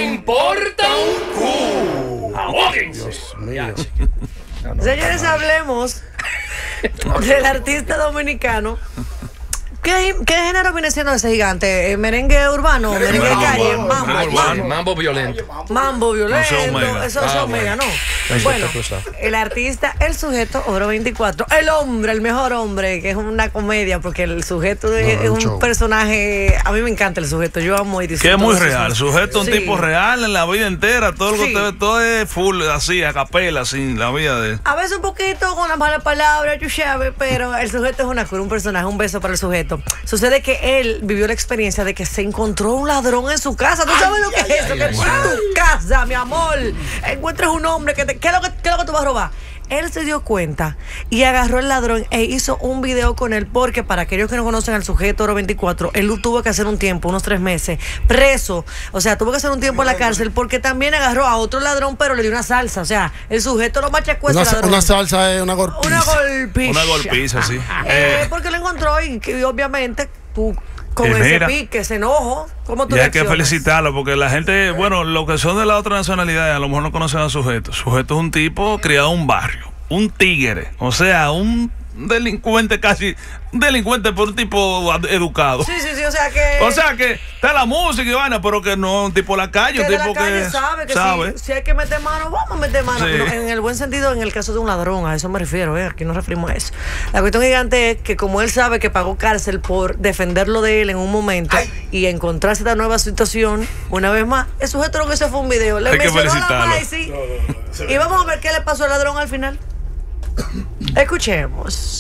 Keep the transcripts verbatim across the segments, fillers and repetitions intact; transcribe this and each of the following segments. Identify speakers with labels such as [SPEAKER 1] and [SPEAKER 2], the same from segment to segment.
[SPEAKER 1] importa un cu. Abóquense. Dios mío.
[SPEAKER 2] Señores, hablemos del artista dominicano. ¿Qué, ¿Qué género viene siendo ese gigante? ¿Merengue urbano? ¿Merengue de calle? Mambo,
[SPEAKER 1] mambo, mambo violento.
[SPEAKER 2] Mambo violento. Eso es
[SPEAKER 1] ah,
[SPEAKER 2] Omega,
[SPEAKER 1] bueno.
[SPEAKER 2] ¿no? Bueno, el artista, el sujeto, Oro veinticuatro, el hombre, el mejor hombre, que es una comedia, porque el sujeto no, es un show. Personaje, a mí me encanta el sujeto, yo amo y disfruto.
[SPEAKER 3] Que es muy real, el sujeto es un
[SPEAKER 2] sí.
[SPEAKER 3] tipo real en la vida entera, todo lo que
[SPEAKER 2] sí.
[SPEAKER 3] usted ve, todo es full, así, a capela, así, la vida de él.
[SPEAKER 2] A veces un poquito con las malas palabras, tú sabes, pero el sujeto es una cura, un personaje, un beso para el sujeto. Sucede que él vivió la experiencia de que se encontró un ladrón en su casa. ¿Tú sabes ay, lo que ay, es eso? Ay, que ay, en tu casa, mi amor, encuentras un hombre que te... ¿Qué es lo que, qué es lo que tú vas a robar? Él se dio cuenta y agarró el ladrón e hizo un video con él, porque para aquellos que no conocen al sujeto Oro veinticuatro, él tuvo que hacer un tiempo, unos tres meses, preso. O sea, tuvo que hacer un tiempo en la cárcel porque también agarró a otro ladrón, pero le dio una salsa. O sea, el sujeto lo machacó ese ladrón.
[SPEAKER 4] Una salsa es una golpiza.
[SPEAKER 2] Una golpiza.
[SPEAKER 3] Una golpiza, sí.
[SPEAKER 2] Eh, eh. Porque lo encontró y, y obviamente tú... Con ese mira, pique, ese enojo, ¿cómo tú
[SPEAKER 3] y hay que felicitarlo, porque la gente, bueno, los que son de la otra nacionalidad, a lo mejor no conocen al sujeto. Sujeto es un tipo criado en un barrio, un tigre, o sea, un delincuente casi, un delincuente por un tipo educado.
[SPEAKER 2] Sí, sí, sí, o sea que...
[SPEAKER 3] O sea que está la música y vaina, pero que no un tipo de la calle, un
[SPEAKER 2] que
[SPEAKER 3] tipo
[SPEAKER 2] de la calle
[SPEAKER 3] que
[SPEAKER 2] sabe que
[SPEAKER 3] sabe.
[SPEAKER 2] Si, si hay que meter mano, vamos a meter mano.
[SPEAKER 3] Sí.
[SPEAKER 2] Pero en el buen sentido, en el caso de un ladrón, a eso me refiero, ¿eh? Aquí nos referimos a eso. La cuestión gigante es que como él sabe que pagó cárcel por defenderlo de él en un momento ay. Y encontrarse esta nueva situación, una vez más, el sujeto lo que hizo fue un video. Le
[SPEAKER 3] hay que felicitarlo.
[SPEAKER 2] La sí. no, no, no. Y vamos a ver qué le pasó al ladrón al final. Escuchemos.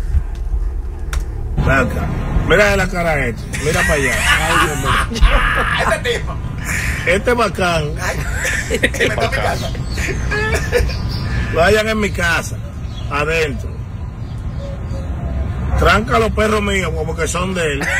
[SPEAKER 5] Blanca, mira la cara a este, mira para allá. Ay, Dios mío. Este tipo. Este bacán. Este bacán. Vayan en mi casa, adentro. Tranca a los perros míos como que son de él.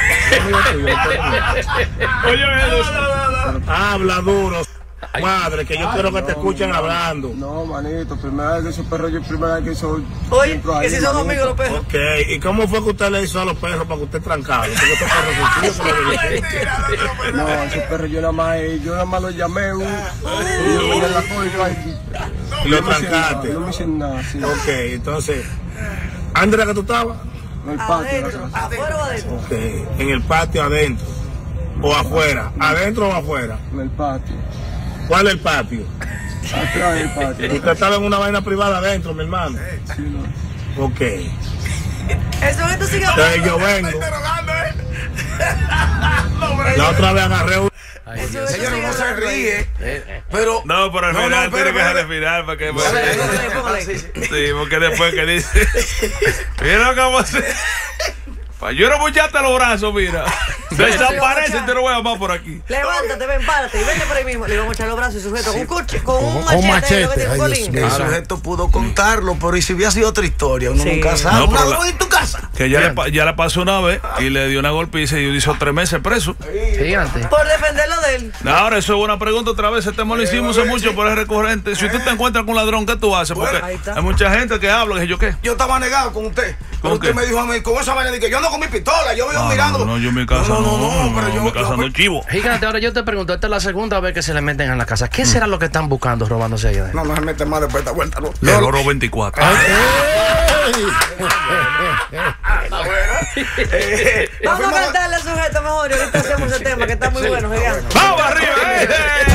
[SPEAKER 5] Oye, habla duro. Madre, que yo ay, quiero que no, te escuchen no, hablando.
[SPEAKER 6] No, manito, primera vez que esos perros, yo primera vez que soy.
[SPEAKER 2] Oye, que si son amigos los perros.
[SPEAKER 5] Ok, ¿y cómo fue que usted le hizo a los perros para que usted trancara? Porque estos perros son suyos.
[SPEAKER 6] No, esos perros yo nada más, yo nada más los llamé. Uh, y yo venía en la cola
[SPEAKER 5] y lo trancaste.
[SPEAKER 6] No me dicen nada, sí.
[SPEAKER 5] Ok, entonces, ¿Andrea que tú estabas?
[SPEAKER 6] En el patio.
[SPEAKER 2] Adentro, ¿afuera o adentro?
[SPEAKER 5] Ok, en el patio adentro. ¿O afuera? ¿Adentro o afuera?
[SPEAKER 6] En el patio.
[SPEAKER 5] ¿Cuál es el patio?
[SPEAKER 6] Atrás del patio.
[SPEAKER 5] Usted estaba en una vaina privada adentro, mi hermano.
[SPEAKER 6] Sí, no.
[SPEAKER 5] Ok.
[SPEAKER 2] Eso esto sigue
[SPEAKER 5] entonces yo vengo. La otra vez agarré un...
[SPEAKER 1] Señor, no se ríe, pero...
[SPEAKER 3] No, pero al
[SPEAKER 1] no,
[SPEAKER 3] final
[SPEAKER 1] no,
[SPEAKER 3] tiene que respirar para que... Sí, porque después que dice... Mira cómo se... Yo no bucharte los brazos, mira. Desaparece y te lo voy a llamar por aquí.
[SPEAKER 2] Levántate, ven, párate y vete por ahí mismo. Le vamos a echar los brazos y sujeto con un coche, con un
[SPEAKER 4] con
[SPEAKER 2] machete.
[SPEAKER 4] machete.
[SPEAKER 2] Ay,
[SPEAKER 4] Ay,
[SPEAKER 1] el sujeto pudo contarlo, pero ¿y si hubiera sido otra historia? Uno sí. nunca sabe.
[SPEAKER 3] No,
[SPEAKER 1] ¿Una
[SPEAKER 3] la,
[SPEAKER 1] en tu casa?
[SPEAKER 3] Que ya le, ya le pasó una vez y le dio una golpiza y hizo tres meses preso.
[SPEAKER 1] Gigante.
[SPEAKER 2] Por defenderlo de él.
[SPEAKER 3] Ahora, eso es una pregunta otra vez. Este tema lo hicimos hace mucho, pero es recurrente. Si usted te encuentra con un ladrón, ¿qué tú haces? Porque hay mucha gente que habla. Que yo, ¿qué?
[SPEAKER 1] Yo estaba negado con usted. Pero usted me dijo a mí, con esa vaina de que yo ando con mi pistola, yo vivo
[SPEAKER 3] no,
[SPEAKER 1] mirando.
[SPEAKER 3] No, no, yo en mi casa no, no, no, no, no pero yo me casando yo, chivo.
[SPEAKER 7] Gigante, ahora yo te pregunto, esta es la segunda vez que se le meten en la casa. ¿Qué será lo que están buscando robándose allá adentro?
[SPEAKER 1] No, no se meten más después de esta vuelta, no.
[SPEAKER 3] El Oro veinticuatro.
[SPEAKER 2] Vamos a cantarle al sujeto mejor y ahorita hacemos el tema que está muy bueno, Gigante.
[SPEAKER 3] ¡Vamos arriba!